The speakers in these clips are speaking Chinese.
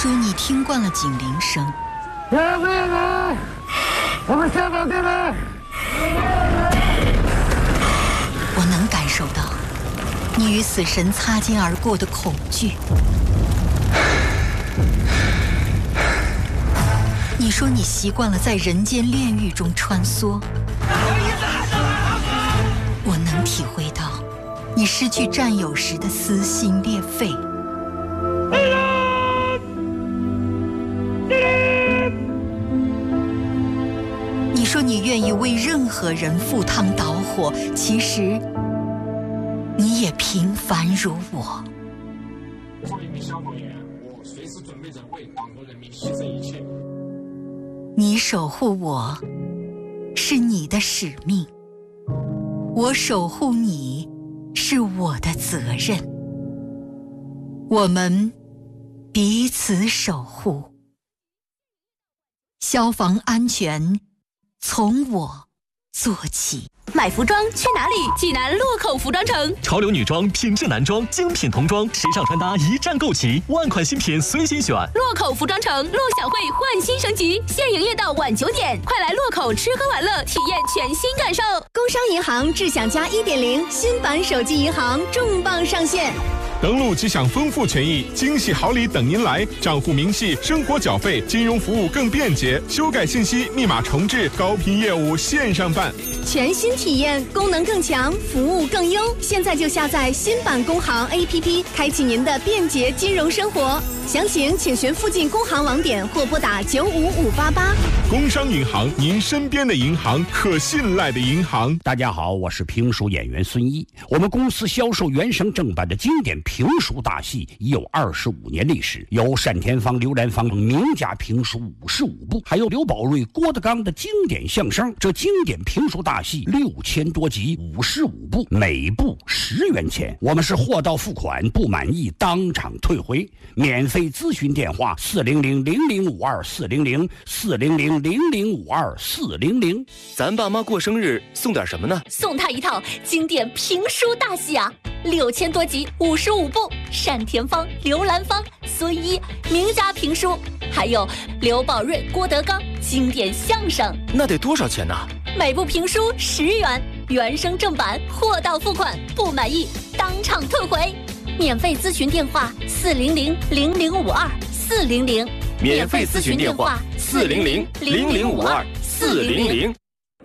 说你听惯了警铃声， 我们下岗进来。 我能感受到你与死神擦肩而过的恐惧。你说你习惯了在人间炼狱中穿梭，我能体会到你失去战友时的撕心裂肺。你说你愿意为任何人赴汤蹈火，其实你也平凡如我。 作为一名消防员，我随时准备着为党和人民牺牲一切。 你守护我，是你的使命；我守护你，是我的责任。我们彼此守护，消防安全从我做起。 买服装去哪里？济南洛口服装城， 潮流女装、品质男装、精品童装，时尚穿搭一站购齐，万款新品随心选。 洛口服装城，陆小慧焕新升级，现营业到晚9点，快来洛口吃喝玩乐，体验全新感受。 工商银行智享加1.0新版手机银行重磅上线。 登录即享丰富权益，惊喜好礼等您来！账户明细、生活缴费、金融服务更便捷，修改信息、密码重置，高频业务线上办， 全新体验，功能更强，服务更优。现在就下载新版工行 APP， 开启您的便捷金融生活。详情请询附近工行网点或拨打95588。 工商银行，您身边的银行，可信赖的银行。 大家好，我是评书演员孙一。我们公司销售原声正版的经典评书大戏已有25年历史，有单田芳、刘兰芳名家评书55部，还有刘宝瑞、郭德纲的经典相声。这经典评书大戏6000多集，55部，每部10元钱。我们是货到付款，不满意当场退回。免费咨询电话400-0052-400，400-0052-400。 咱爸妈过生日送点什么呢？ 送他一套经典评书大戏啊，6000多集，55部，单田芳、刘兰芳、孙一名家评书，还有刘宝瑞、郭德纲经典相声。 那得多少钱呢？ 每部评书10元，原声正版，货到付款，不满意当场退回。免费咨询电话400-0052-400， 免费咨询电话400-0052-400。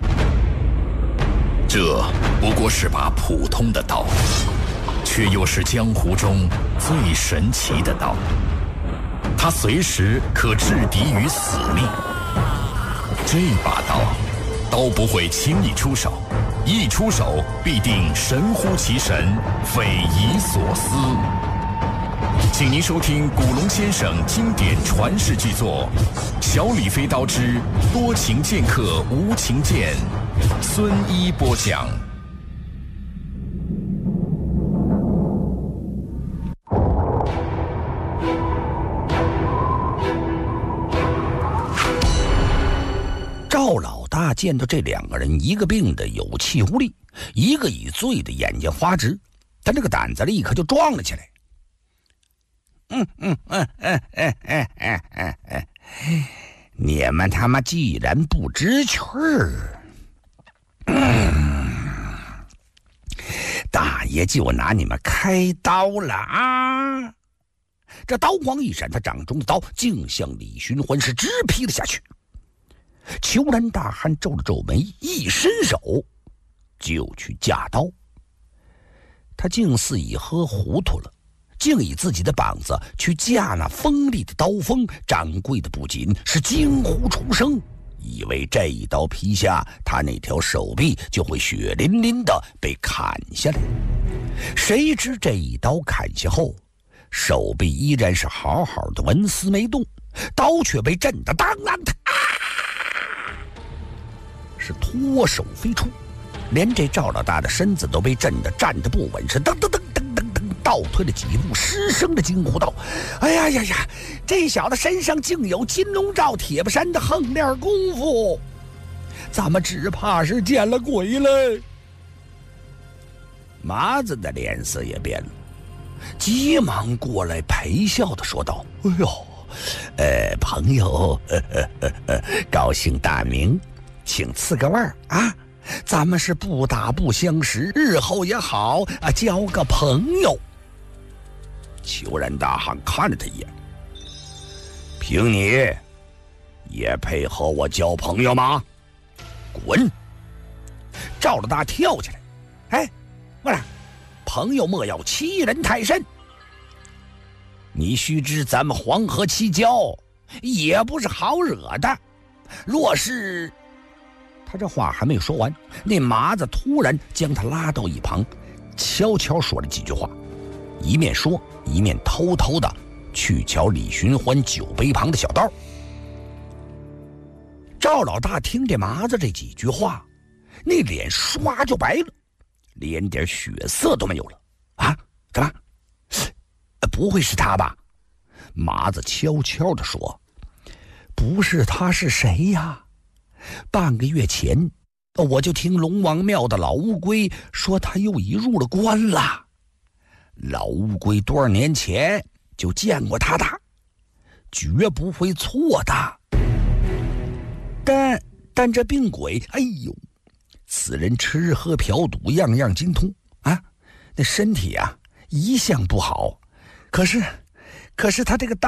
这不过是把普通的刀，却又是江湖中最神奇的刀，它随时可制敌于死命。这把刀不会轻易出手，一出手必定神乎其神，匪夷所思。请您收听古龙先生经典传世巨作《小李飞刀之多情剑客无情剑》，孙一播讲。 赵老大见到这2个人，一个病得有气无力，一个已醉得眼睛花直，他这个胆子立刻就壮了起来。你们他妈既然不知趣儿，大爷就拿你们开刀了啊！这刀光一闪，他掌中的刀竟向李寻欢是直劈了下去。虬然大汉皱了皱眉，一伸手就去架刀。他竟似已喝糊涂了，竟以自己的膀子去架那锋利的刀锋。掌柜的不仅是惊呼出声，以为这一刀劈下，他那条手臂就会血淋淋的被砍下来。谁知这一刀砍下后，手臂依然是好好的纹丝没动，刀却被震得当当是脱手飞出，连这赵老大的身子都被震得站得不稳，是噔噔噔噔噔噔倒退了几步，失声的惊呼道：“哎呀呀呀！这小子身上竟有金龙罩铁布衫的横练功夫，咱们只怕是见了鬼了。”麻子的脸色也变了，急忙过来陪笑的说道：“哎呦， 朋友，高兴大名，请赐个腕啊！咱们是不打不相识，日后也好啊，交个朋友。虬髯大汉看了他一眼，凭你也配和我交朋友吗？滚！赵老大跳起来，哎，过来，朋友莫要欺人太甚。你须知咱们黄河七交也不是好惹的，若是……他这话还没说完，那麻子突然将他拉到一旁，悄悄说了几句话，一面说一面偷偷的去瞧李寻欢酒杯旁的小道。赵老大听这麻子这几句话，那脸唰就白了，连点血色都没有了。啊，干嘛？不会是他吧？麻子悄悄地说：“不是他是谁呀？半个月前，我就听龙王庙的老乌龟说他又已入了关了。老乌龟多少年前就见过他的，绝不会错的。但这病鬼，哎呦，此人吃喝嫖赌样样精通啊，那身体啊一向不好。可是他这个刀……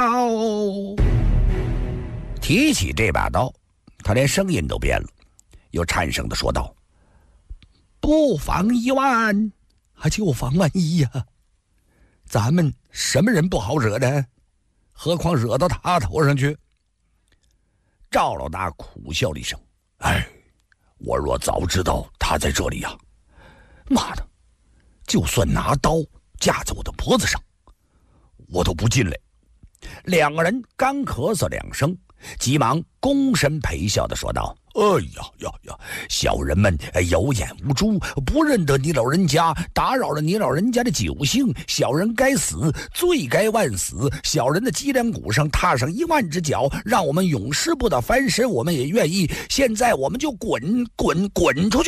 提起这把刀，他连声音都变了，又颤声地说道：“不妨1万，就妨万一呀！咱们什么人不好惹的？何况惹到他头上去？”赵老大苦笑了一声：“哎，我若早知道他在这里呀，妈的，就算拿刀架在我的脖子上，我都不进来。”两个人干咳嗽2声，急忙躬身陪笑地说道：“哎呀，小人们有眼无珠，不认得你老人家，打扰了你老人家的酒兴，小人该死，罪该万死。小人的脊梁骨上踏上1万只脚，让我们永世不得翻身，我们也愿意。现在我们就滚出去！”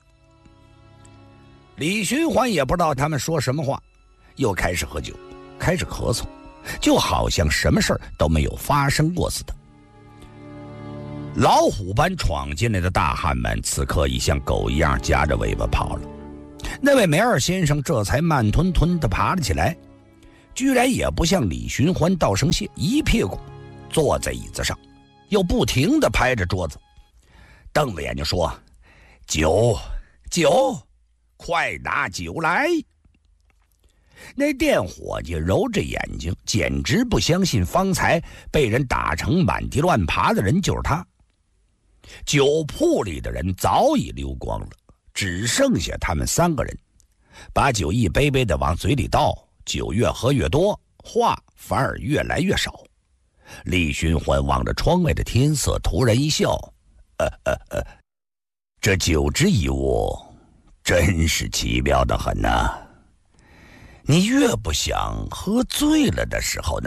李寻欢也不知道他们说什么话，又开始喝酒，开始咳嗽，就好像什么事儿都没有发生过似的。老虎般闯进来的大汉们此刻已像狗一样夹着尾巴跑了。那位梅二先生这才慢吞吞地爬了起来，居然也不向李寻欢道声谢，一屁股坐在椅子上，又不停地拍着桌子，瞪着眼睛说：“酒，快拿酒来！”那店伙计揉着眼睛，简直不相信方才被人打成满地乱爬的人就是他。酒铺里的人早已溜光了，只剩下他们3个人，把酒一杯杯的往嘴里倒，酒越喝越多，话反而越来越少。李寻欢望着窗外的天色，突然一笑：“这酒之一物，真是奇妙的很呐。你越不想喝醉了的时候呢，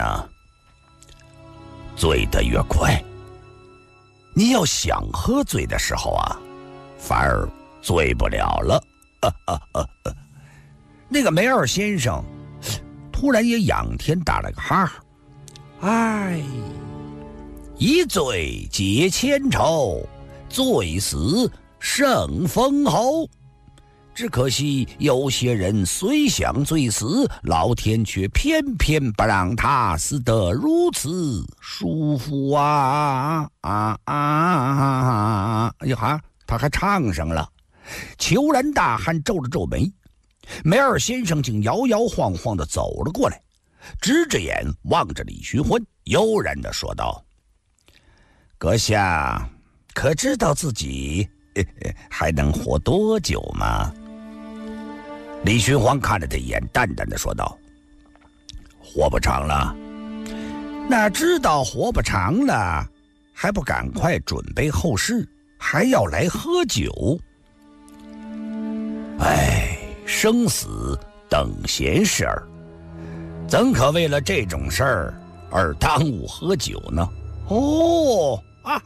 醉得越快。你要想喝醉的时候啊，反而醉不了了。”那个梅二先生突然也仰天打了个哈哈：“哎，一醉解千愁，醉死胜封侯。只可惜有些人虽想醉死，老天却偏偏不让他死得如此舒服啊！”哎呀，他还唱上了。虬髯大汉皱了皱眉，梅二先生竟摇摇晃晃地走了过来，直着眼望着李寻欢，悠然地说道：“阁下可知道自己还能活多久吗？”李寻欢看了他一眼，淡淡的说道：“活不长了。”“哪知道活不长了，还不赶快准备后事，还要来喝酒？哎，生死等闲事儿，怎可为了这种事儿而耽误喝酒呢？”“哦，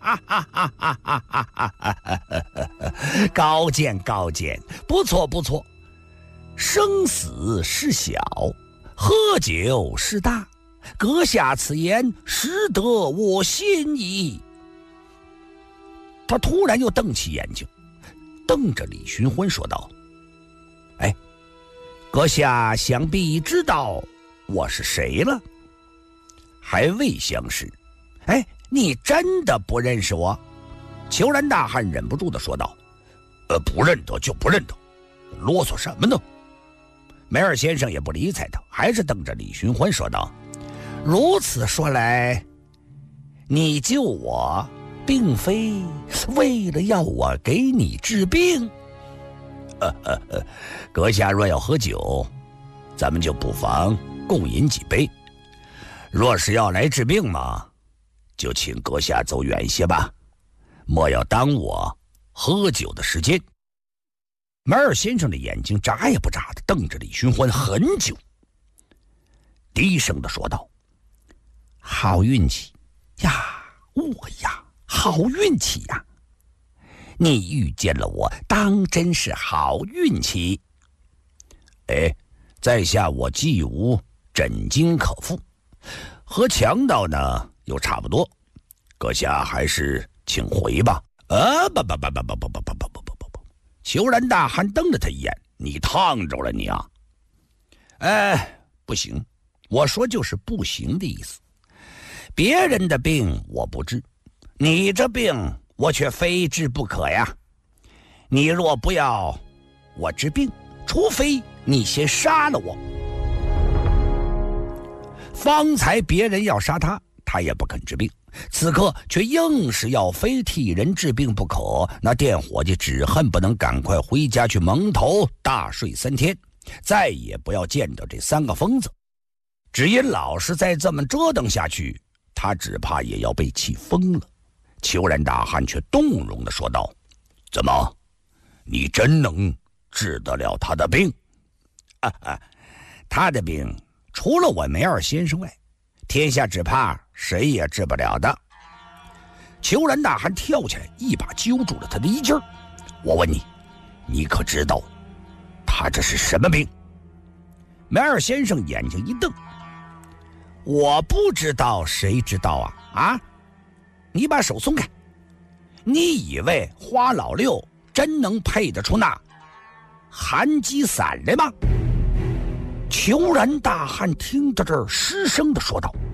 高见，不错。生死是小，喝酒是大， 阁下此言，实得我心意。他突然又瞪起眼睛，瞪着李寻欢说道：“哎，阁下想必知道我是谁了？还未相识。哎，你真的不认识我？”虬髯大汉忍不住地说道：“不认得就不认得，啰嗦什么呢？”梅尔先生也不理睬他，还是瞪着李寻欢说道：“如此说来，你救我并非为了要我给你治病。阁下若要喝酒，咱们就不妨共饮几杯。若是要来治病嘛，就请阁下走远些吧，莫要耽误我喝酒的时间。”梅尔先生的眼睛眨也不眨地瞪着李寻欢很久，低声地说道：“好运气呀，我呀，好运气呀！你遇见了我，当真是好运气。哎，在下我既无枕巾可付，和强盗呢又差不多，阁下还是请回吧。”不！虬髯大汉瞪了他一眼：“你烫着了你啊！”不行，我说就是不行的意思。别人的病我不治，你这病我却非治不可呀。你若不要我治病，除非你先杀了我。方才别人要杀他，他也不肯治病，此刻却硬是要非替人治病不可。那店伙计只恨不能赶快回家去蒙头大睡3天，再也不要见到这3个疯子。只因老是再这么折腾下去，他只怕也要被气疯了。虬髯大汉却动容地说道：“怎么，你真能治得了他的病？”他的病除了我梅尔先生外，天下只怕谁也治不了的。虬髯大汉跳起来，一把揪住了他的衣襟。我问你，你可知道他这是什么病？梅尔先生眼睛一瞪：“我不知道，谁知道啊？你把手松开！你以为花老六真能配得出那寒鸡伞来吗？”虬髯大汉听到这儿，失声地说道：“